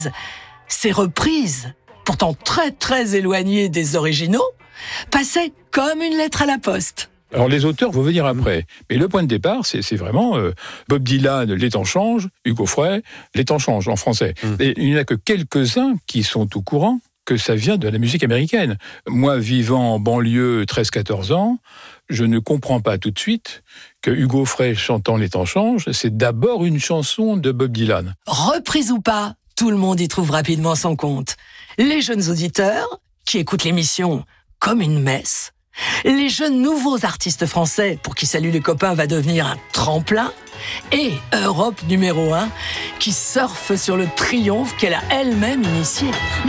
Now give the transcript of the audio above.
Ces reprises, pourtant très très éloignées des originaux, passaient comme une lettre à la poste. Alors les auteurs vont venir après, mais le point de départ, c'est vraiment Bob Dylan, Les temps changent, Hugo Frey, Les temps changent en français. Et il n'y en a que quelques-uns qui sont au courant que ça vient de la musique américaine. Moi, vivant en banlieue 13-14 ans, je ne comprends pas tout de suite que Hugo Frey chantant Les temps changent, c'est d'abord une chanson de Bob Dylan. Reprise ou pas, tout le monde y trouve rapidement son compte. Les jeunes auditeurs, qui écoutent l'émission comme une messe, les jeunes nouveaux artistes français pour qui Salut les copains va devenir un tremplin, et Europe numéro 1 qui surfe sur le triomphe qu'elle a elle-même initié.